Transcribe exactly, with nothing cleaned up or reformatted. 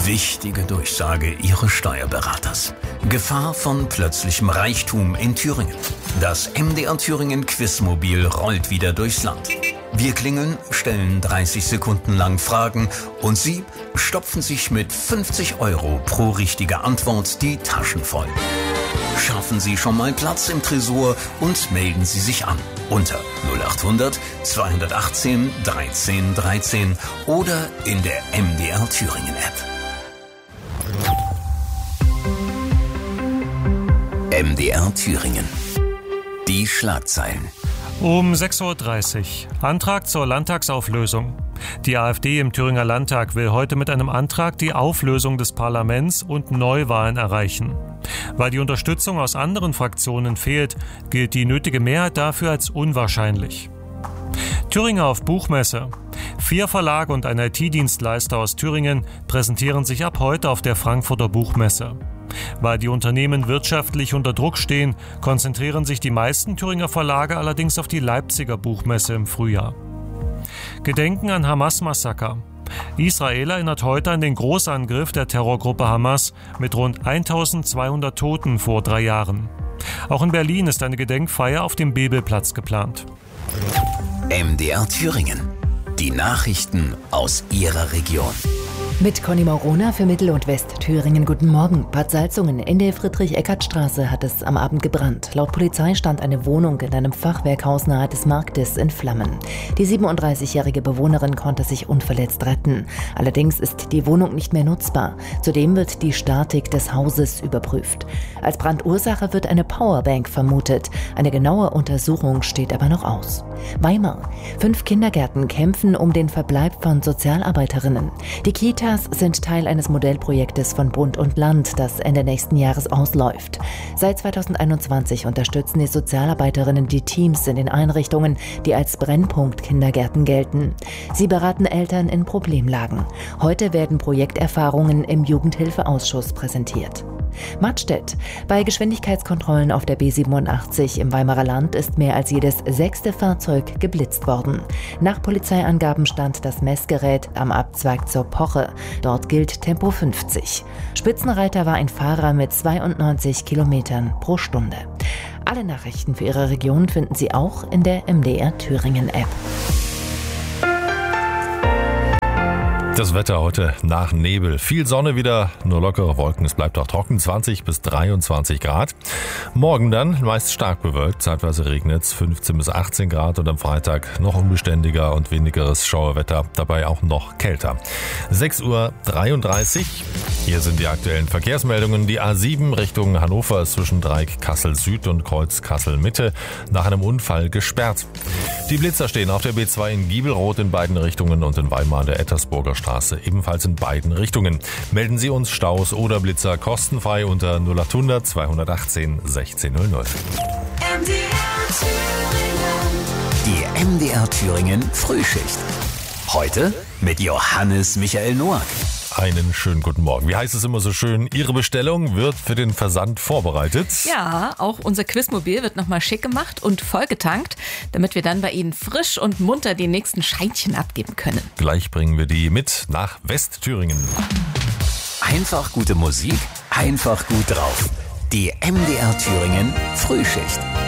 Wichtige Durchsage Ihres Steuerberaters. Gefahr von plötzlichem Reichtum in Thüringen. Das M D R Thüringen Quizmobil rollt wieder durchs Land. Wir klingeln, stellen dreißig Sekunden lang Fragen und Sie stopfen sich mit fünfzig Euro pro richtige Antwort die Taschen voll. Schaffen Sie schon mal Platz im Tresor und melden Sie sich an unter null acht hundert zweihundertachtzehn dreizehn dreizehn oder in der M D R Thüringen App. M D R Thüringen. Die Schlagzeilen. Um sechs Uhr dreißig. Antrag zur Landtagsauflösung. Die AfD im Thüringer Landtag will heute mit einem Antrag die Auflösung des Parlaments und Neuwahlen erreichen. Weil die Unterstützung aus anderen Fraktionen fehlt, gilt die nötige Mehrheit dafür als unwahrscheinlich. Thüringer auf Buchmesse. Vier Verlage und ein I T-Dienstleister aus Thüringen präsentieren sich ab heute auf der Frankfurter Buchmesse. Weil die Unternehmen wirtschaftlich unter Druck stehen, konzentrieren sich die meisten Thüringer Verlage allerdings auf die Leipziger Buchmesse im Frühjahr. Gedenken an Hamas-Massaker. Israel erinnert heute an den Großangriff der Terrorgruppe Hamas mit rund eintausendzweihundert Toten vor drei Jahren. Auch in Berlin ist eine Gedenkfeier auf dem Bebelplatz geplant. M D R Thüringen. Die Nachrichten aus Ihrer Region. Mit Conny Maurona für Mittel- und Westthüringen. Guten Morgen. Bad Salzungen in der Friedrich-Eckert-Straße hat es am Abend gebrannt. Laut Polizei stand eine Wohnung in einem Fachwerkhaus nahe des Marktes in Flammen. Die siebenunddreißigjährige Bewohnerin konnte sich unverletzt retten. Allerdings ist die Wohnung nicht mehr nutzbar. Zudem wird die Statik des Hauses überprüft. Als Brandursache wird eine Powerbank vermutet. Eine genaue Untersuchung steht aber noch aus. Weimar. Fünf Kindergärten kämpfen um den Verbleib von Sozialarbeiterinnen. Die Kita sind Teil eines Modellprojektes von Bund und Land, das Ende nächsten Jahres ausläuft. Seit zweitausendeinundzwanzig unterstützen die Sozialarbeiterinnen die Teams in den Einrichtungen, die als Brennpunkt Kindergärten gelten. Sie beraten Eltern in Problemlagen. Heute werden Projekterfahrungen im Jugendhilfeausschuss präsentiert. Mattstedt. Bei Geschwindigkeitskontrollen auf der B siebenundachtzig im Weimarer Land ist mehr als jedes sechste Fahrzeug geblitzt worden. Nach Polizeiangaben stand das Messgerät am Abzweig zur Poche. Dort gilt Tempo fünfzig. Spitzenreiter war ein Fahrer mit zweiundneunzig Kilometern pro Stunde. Alle Nachrichten für Ihre Region finden Sie auch in der M D R Thüringen App. Das Wetter heute nach Nebel. Viel Sonne wieder, nur lockere Wolken. Es bleibt auch trocken, zwanzig bis dreiundzwanzig Grad. Morgen dann meist stark bewölkt, zeitweise regnet es, fünfzehn bis achtzehn Grad und am Freitag noch unbeständiger und wenigeres Schauerwetter, dabei auch noch kälter. sechs Uhr dreiunddreißig. Hier sind die aktuellen Verkehrsmeldungen. Die A sieben Richtung Hannover ist zwischen Dreieck Kassel Süd und Kreuz Kassel Mitte nach einem Unfall gesperrt. Die Blitzer stehen auf der B zwei in Giebelroth in beiden Richtungen und in Weimar der Ettersburger Straße ebenfalls in beiden Richtungen. Melden Sie uns Staus oder Blitzer kostenfrei unter null acht hundert zweihundertachtzehn sechzehn null null. Die M D R Thüringen Frühschicht. Heute mit Johannes Michael Noack. Einen schönen guten Morgen. Wie heißt es immer so schön? Ihre Bestellung wird für den Versand vorbereitet. Ja, auch unser Quizmobil wird nochmal schick gemacht und vollgetankt, damit wir dann bei Ihnen frisch und munter die nächsten Scheinchen abgeben können. Gleich bringen wir die mit nach Westthüringen. Einfach gute Musik, einfach gut drauf. Die M D R Thüringen Frühschicht.